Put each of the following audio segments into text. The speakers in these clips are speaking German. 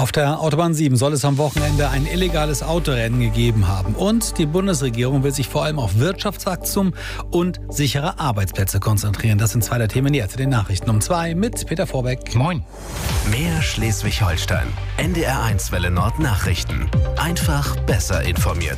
Auf der Autobahn 7 soll es am Wochenende ein illegales Autorennen gegeben haben. Und die Bundesregierung will sich vor allem auf Wirtschaftswachstum und sichere Arbeitsplätze konzentrieren. Das sind zwei der Themen jetzt in den Nachrichten um 2 mit Peter Vorbeck. Moin. Mehr Schleswig-Holstein. NDR1 Welle Nord Nachrichten. Einfach besser informiert.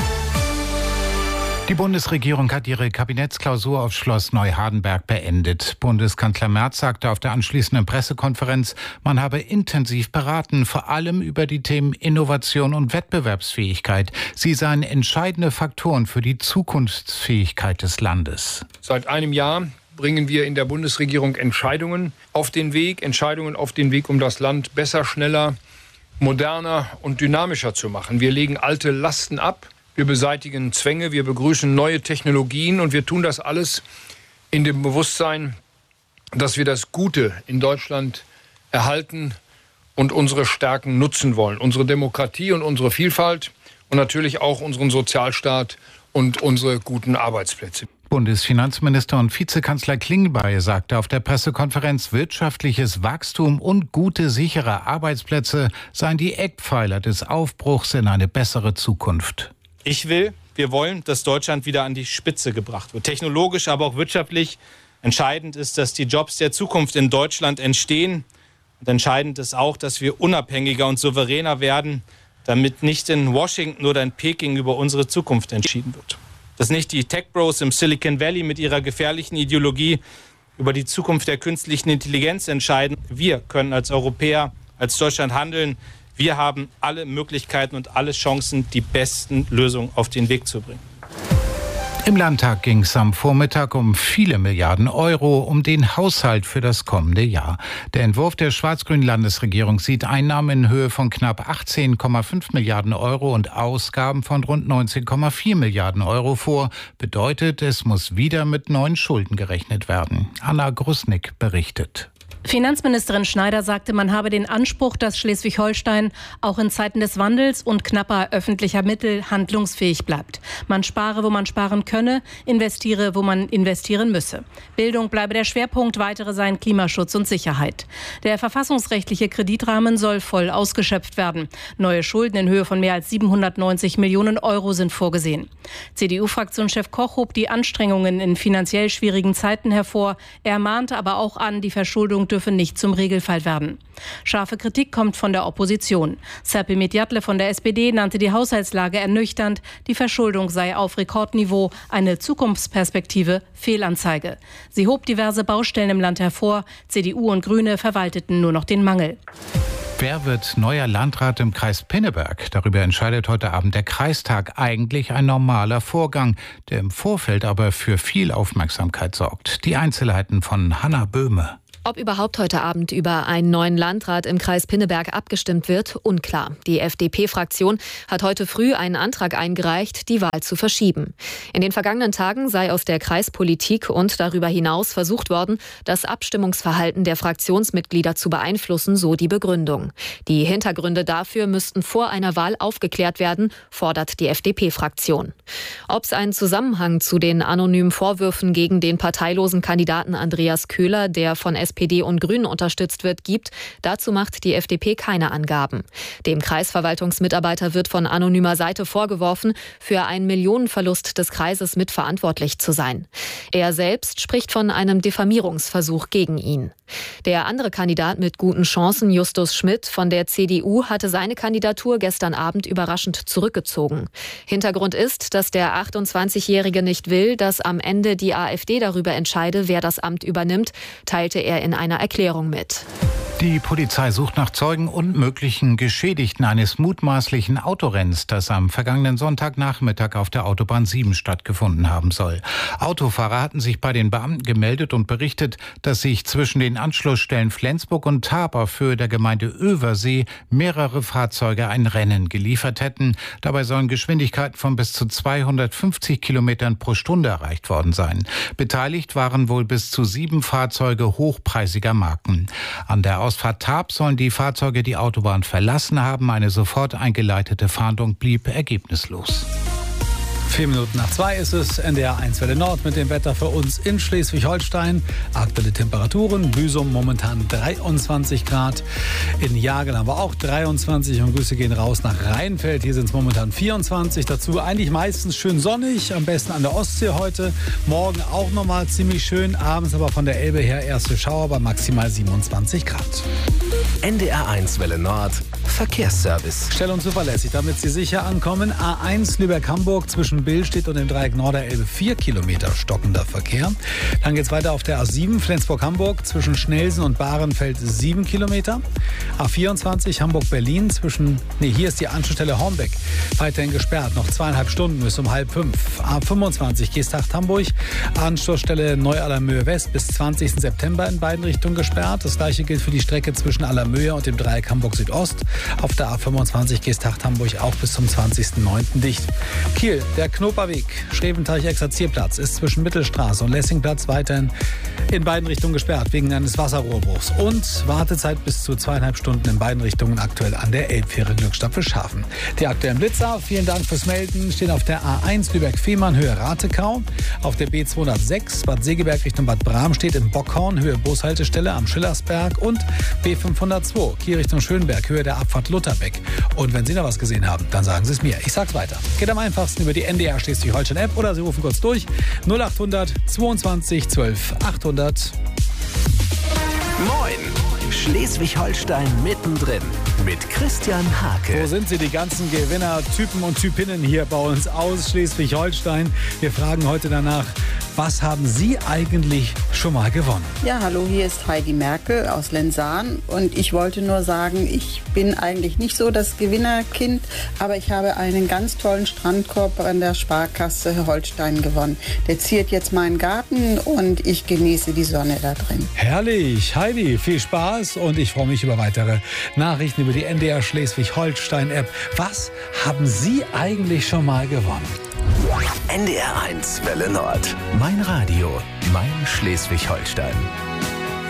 Die Bundesregierung hat ihre Kabinettsklausur auf Schloss Neuhardenberg beendet. Bundeskanzler Merz sagte auf der anschließenden Pressekonferenz, man habe intensiv beraten, vor allem über die Themen Innovation und Wettbewerbsfähigkeit. Sie seien entscheidende Faktoren für die Zukunftsfähigkeit des Landes. Seit einem Jahr bringen wir in der Bundesregierung Entscheidungen auf den Weg, um das Land besser, schneller, moderner und dynamischer zu machen. Wir legen alte Lasten ab. Wir beseitigen Zwänge, wir begrüßen neue Technologien und wir tun das alles in dem Bewusstsein, dass wir das Gute in Deutschland erhalten und unsere Stärken nutzen wollen. Unsere Demokratie und unsere Vielfalt und natürlich auch unseren Sozialstaat und unsere guten Arbeitsplätze. Bundesfinanzminister und Vizekanzler Klingbeil sagte auf der Pressekonferenz, wirtschaftliches Wachstum und gute, sichere Arbeitsplätze seien die Eckpfeiler des Aufbruchs in eine bessere Zukunft. Wir wollen, dass Deutschland wieder an die Spitze gebracht wird. Technologisch, aber auch wirtschaftlich. Entscheidend ist, dass die Jobs der Zukunft in Deutschland entstehen. Und entscheidend ist auch, dass wir unabhängiger und souveräner werden, damit nicht in Washington oder in Peking über unsere Zukunft entschieden wird. Dass nicht die Tech-Bros im Silicon Valley mit ihrer gefährlichen Ideologie über die Zukunft der künstlichen Intelligenz entscheiden. Wir können als Europäer, als Deutschland handeln. Wir haben alle Möglichkeiten und alle Chancen, die besten Lösungen auf den Weg zu bringen. Im Landtag ging es am Vormittag um viele Milliarden Euro, um den Haushalt für das kommende Jahr. Der Entwurf der schwarz-grünen Landesregierung sieht Einnahmen in Höhe von knapp 18,5 Milliarden Euro und Ausgaben von rund 19,4 Milliarden Euro vor. Bedeutet, es muss wieder mit neuen Schulden gerechnet werden. Anna Grusnick berichtet. Finanzministerin Schneider sagte, man habe den Anspruch, dass Schleswig-Holstein auch in Zeiten des Wandels und knapper öffentlicher Mittel handlungsfähig bleibt. Man spare, wo man sparen könne, investiere, wo man investieren müsse. Bildung bleibe der Schwerpunkt, weitere seien Klimaschutz und Sicherheit. Der verfassungsrechtliche Kreditrahmen soll voll ausgeschöpft werden. Neue Schulden in Höhe von mehr als 790 Millionen Euro sind vorgesehen. CDU-Fraktionschef Koch hob die Anstrengungen in finanziell schwierigen Zeiten hervor. Er mahnte aber auch an, die Verschuldung dürfe nicht zum Regelfall werden. Scharfe Kritik kommt von der Opposition. Serpil Medjatle von der SPD nannte die Haushaltslage ernüchternd. Die Verschuldung sei auf Rekordniveau, eine Zukunftsperspektive Fehlanzeige. Sie hob diverse Baustellen im Land hervor. CDU und Grüne verwalteten nur noch den Mangel. Wer wird neuer Landrat im Kreis Pinneberg? Darüber entscheidet heute Abend der Kreistag. Eigentlich ein normaler Vorgang, der im Vorfeld aber für viel Aufmerksamkeit sorgt. Die Einzelheiten von Hanna Böhme. Ob überhaupt heute Abend über einen neuen Landrat im Kreis Pinneberg abgestimmt wird, unklar. Die FDP-Fraktion hat heute früh einen Antrag eingereicht, die Wahl zu verschieben. In den vergangenen Tagen sei aus der Kreispolitik und darüber hinaus versucht worden, das Abstimmungsverhalten der Fraktionsmitglieder zu beeinflussen, so die Begründung. Die Hintergründe dafür müssten vor einer Wahl aufgeklärt werden, fordert die FDP-Fraktion. Ob es einen Zusammenhang zu den anonymen Vorwürfen gegen den parteilosen Kandidaten Andreas Köhler, der von SPD und Grünen unterstützt wird, gibt, dazu macht die FDP keine Angaben. Dem Kreisverwaltungsmitarbeiter wird von anonymer Seite vorgeworfen, für einen Millionenverlust des Kreises mitverantwortlich zu sein. Er selbst spricht von einem Diffamierungsversuch gegen ihn. Der andere Kandidat mit guten Chancen, Justus Schmidt von der CDU, hatte seine Kandidatur gestern Abend überraschend zurückgezogen. Hintergrund ist, dass der 28-Jährige nicht will, dass am Ende die AfD darüber entscheide, wer das Amt übernimmt, teilte er in einer Erklärung mit. Die Polizei sucht nach Zeugen und möglichen Geschädigten eines mutmaßlichen Autorenns, das am vergangenen Sonntagnachmittag auf der Autobahn 7 stattgefunden haben soll. Autofahrer hatten sich bei den Beamten gemeldet und berichtet, dass sich zwischen den Anschlussstellen Flensburg und Tarp auf Höhe der Gemeinde Översee mehrere Fahrzeuge ein Rennen geliefert hätten. Dabei sollen Geschwindigkeiten von bis zu 250 Kilometern pro Stunde erreicht worden sein. Beteiligt waren wohl bis zu 7 Fahrzeuge hochpreisiger Marken. An der Ausfahrt Tarp sollen die Fahrzeuge die Autobahn verlassen haben. Eine sofort eingeleitete Fahndung blieb ergebnislos. 4:02 ist es, NDR 1 Welle Nord mit dem Wetter für uns in Schleswig-Holstein. Aktuelle Temperaturen, Büsum momentan 23 Grad, in Jagel haben wir auch 23 und Grüße gehen raus nach Rheinfeld. Hier sind es momentan 24, dazu eigentlich meistens schön sonnig, am besten an der Ostsee heute. Morgen auch nochmal ziemlich schön, abends aber von der Elbe her erste Schauer bei maximal 27 Grad. NDR 1 Welle Nord, Verkehrsservice. Schnell und zuverlässig, damit Sie sicher ankommen. A1 Lübeck-Hamburg zwischen Billstedt und dem Dreieck Norderelbe 4 Kilometer stockender Verkehr. Dann geht es weiter auf der A7 Flensburg-Hamburg zwischen Schnelsen und Bahrenfeld 7 Kilometer. A24 Hamburg-Berlin hier ist die Anschlussstelle Hornbeck. Weiterhin gesperrt, noch 2,5 Stunden bis um 4:30. A25 Geesthacht-Hamburg, Anschlussstelle Neu-Allermöhe West bis 20. September in beiden Richtungen gesperrt. Das gleiche gilt für die Strecke zwischen Allermöhe und dem Dreieck Hamburg Südost. Auf der A25 Geesthacht-Hamburg auch bis zum 20.09. dicht. Kiel, der Knoperweg, Schreventeich-Exerzierplatz ist zwischen Mittelstraße und Lessingplatz weiterhin in beiden Richtungen gesperrt wegen eines Wasserrohrbruchs. Und Wartezeit bis zu 2,5 Stunden in beiden Richtungen aktuell an der Elbfähre Glückstadt Wilshaven. Die aktuellen Blitzer, vielen Dank fürs Melden, stehen auf der A1 Lübeck-Fehmarn Höhe Ratekau, auf der B206 Bad Segeberg Richtung Bad Bramstedt in Bockhorn Höhe Bushaltestelle am Schillersberg und B502 Kiel Richtung Schönberg Höhe der Abfahrt Lutherbeck. Und wenn Sie noch was gesehen haben, dann sagen Sie es mir. Ich sag's weiter. Geht am einfachsten über die NDR Schleswig-Holstein App oder Sie rufen kurz durch 0800 22 12 800. Moin! Schleswig-Holstein mittendrin mit Christian Hake. Wo sind Sie, die ganzen Gewinnertypen und Typinnen hier bei uns aus Schleswig-Holstein? Wir fragen heute danach, was haben Sie eigentlich schon mal gewonnen? Ja, hallo, hier ist Heidi Merkel aus Lensahn und ich wollte nur sagen, ich bin eigentlich nicht so das Gewinnerkind, aber ich habe einen ganz tollen Strandkorb an der Sparkasse Holstein gewonnen. Der ziert jetzt meinen Garten und ich genieße die Sonne da drin. Herrlich, Heidi, viel Spaß und ich freue mich über weitere Nachrichten über die NDR Schleswig-Holstein-App. Was haben Sie eigentlich schon mal gewonnen? NDR 1 Welle Nord. Mein Radio, mein Schleswig-Holstein.